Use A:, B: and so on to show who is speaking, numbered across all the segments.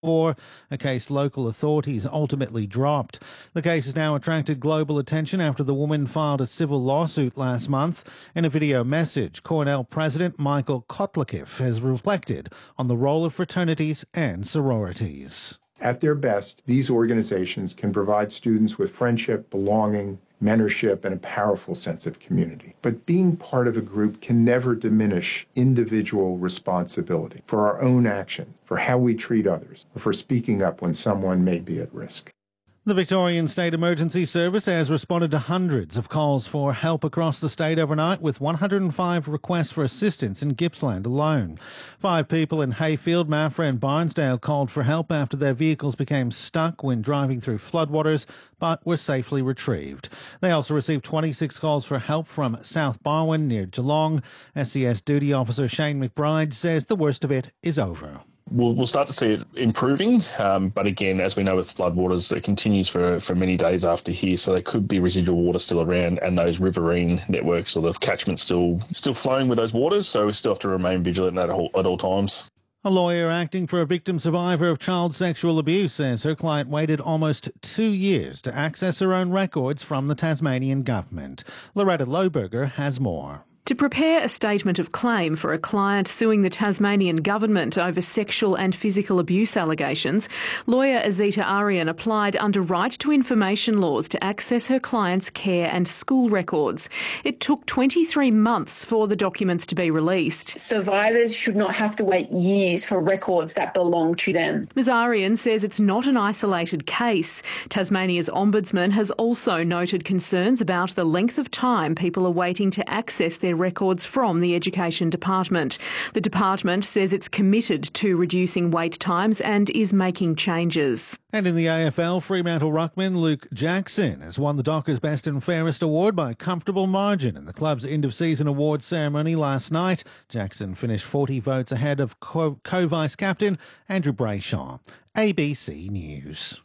A: a case local authorities ultimately dropped. The case has now attracted global attention after the woman filed a civil lawsuit last month. In a video message, Cornell President Michael Kotlikif has reflected on the role of fraternities and sororities.
B: At their best, these organizations can provide students with friendship, belonging, mentorship, and a powerful sense of community. But being part of a group can never diminish individual responsibility for our own actions, for how we treat others, or for speaking up when someone may be at risk.
A: The Victorian State Emergency Service has responded to hundreds of calls for help across the state overnight, with 105 requests for assistance in Gippsland alone. 5 people in Hayfield, Maffra and Barnsdale called for help after their vehicles became stuck when driving through floodwaters, but were safely retrieved. They also received 26 calls for help from South Barwon near Geelong. SES Duty Officer Shane McBride says the worst of it is over.
C: We'll start to see it improving, but again, as we know with floodwaters, it continues for many days after here, so there could be residual water still around and those riverine networks or the catchment still flowing with those waters, so we still have to remain vigilant at all times.
A: A lawyer acting for a victim survivor of child sexual abuse says her client waited almost 2 years to access her own records from the Tasmanian government. Loretta Lohberger has more.
D: To prepare a statement of claim for a client suing the Tasmanian government over sexual and physical abuse allegations, lawyer Azita Aryan applied under right to information laws to access her client's care and school records. It took 23 months for the documents to be released.
E: Survivors should not have to wait years for records that belong to them.
D: Ms Aryan says it's not an isolated case. Tasmania's Ombudsman has also noted concerns about the length of time people are waiting to access their records from the Education Department. The department says it's committed to reducing wait times and is making changes.
A: And in the AFL, Fremantle ruckman Luke Jackson has won the Dockers Best and Fairest award by a comfortable margin in the club's end-of-season awards ceremony last night. Jackson finished 40 votes ahead of co-vice captain Andrew Brayshaw. ABC News.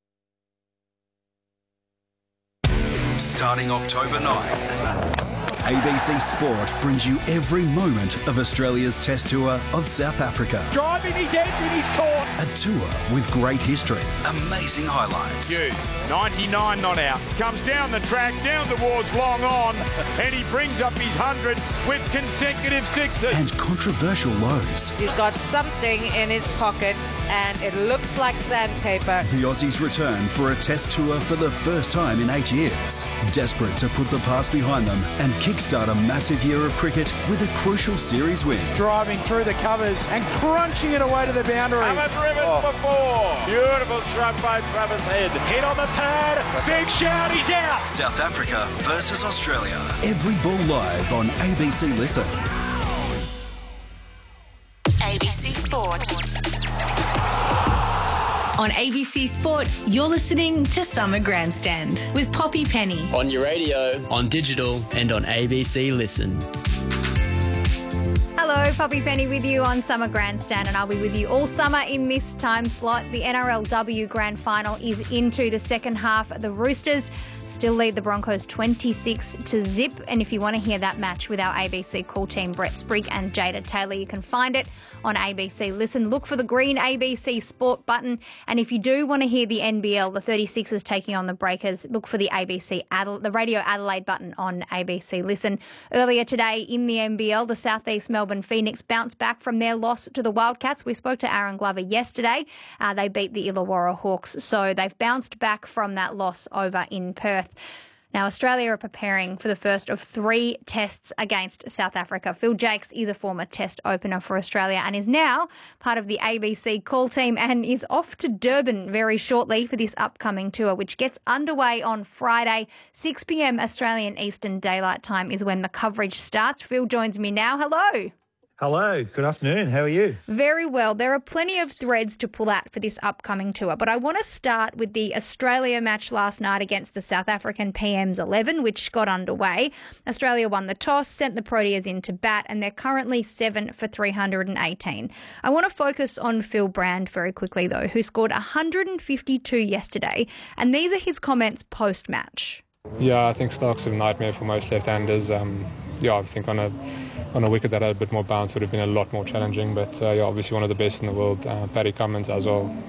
F: Starting October 9, ABC Sport brings you every moment of Australia's Test Tour of South Africa.
G: Driving his edge in his court.
F: A tour with great history, amazing highlights.
G: Hughes, 99 not out. Comes down the track, down towards long on, and he brings up his 100 with consecutive sixes.
F: And controversial lows.
H: He's got something in his pocket, and it looks like sandpaper.
F: The Aussies return for a Test Tour for the first time in 8 years. Desperate to put the past behind them and kickstart a massive year of cricket with a crucial series win.
I: Driving through the covers and crunching it away to the boundary.
G: Haven't driven before. Beautiful shot by Travis Head. Hit on the pad. Big shout, he's out.
F: South Africa versus Australia. Every ball live on ABC Listen.
J: ABC Sport. On ABC Sport, you're listening to Summer Grandstand with Poppy Penny.
K: On your radio, on digital, and on ABC Listen.
L: Hello, Poppy Penny with you on Summer Grandstand, and I'll be with you all summer in this time slot. The NRLW Grand Final is into the second half. The Roosters still lead the Broncos 26-0, and if you want to hear that match with our ABC call team, Brett Sprigg and Jada Taylor, you can find it on ABC Listen. Look for the green ABC Sport button, and if you do want to hear the NBL, the 36ers taking on the Breakers, look for the the Radio Adelaide button on ABC Listen. Earlier today in the NBL, the Southeast Melbourne Phoenix bounced back from their loss to the Wildcats. We spoke to Aaron Glover yesterday. They beat the Illawarra Hawks, so they've bounced back from that loss over in Perth. Now, Australia are preparing for the first of 3 tests against South Africa. Phil Jakes is a former test opener for Australia and is now part of the ABC call team and is off to Durban very shortly for this upcoming tour, which gets underway on Friday. 6 p.m. Australian Eastern Daylight Time is when the coverage starts. Phil joins me now. Hello.
M: Hello, good afternoon. How are you?
L: Very well. There are plenty of threads to pull out for this upcoming tour, but I want to start with the Australia match last night against the South African PM's 11, which got underway. Australia won the toss, sent the Proteas in to bat, and they're currently 7 for 318. I want to focus on Phil Brand very quickly, though, who scored 152 yesterday, and these are his comments post-match.
N: Yeah, I think Stark's a nightmare for most left-handers. I think on a wicket that had a bit more bounce would have been a lot more challenging. But obviously one of the best in the world, Paddy Cummins as well.